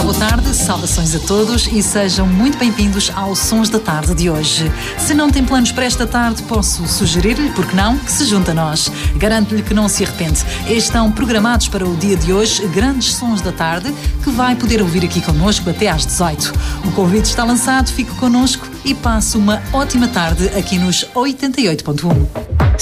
boa tarde, saudações a todos e sejam muito bem-vindos ao Sons da Tarde de hoje. Se não tem planos para esta tarde, posso sugerir-lhe, porque não, que se junte a nós. Garanto-lhe que não se arrepende. Estão programados para o dia de hoje grandes sons da tarde que vai poder ouvir aqui connosco até às 18. O convite está lançado, fique connosco e passe uma ótima tarde aqui nos 88.1.